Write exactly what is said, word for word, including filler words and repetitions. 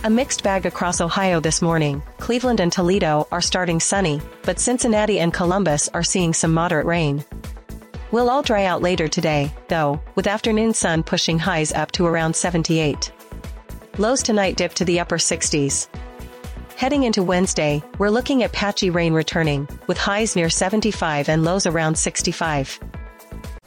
A mixed bag across Ohio this morning. Cleveland and Toledo are starting sunny, but Cincinnati and Columbus are seeing some moderate rain. We'll all dry out later today, though, with afternoon sun pushing highs up to around seventy-eight. Lows tonight dip to the upper sixties. Heading into Wednesday, we're looking at patchy rain returning, with highs near seventy-five and lows around sixty-five.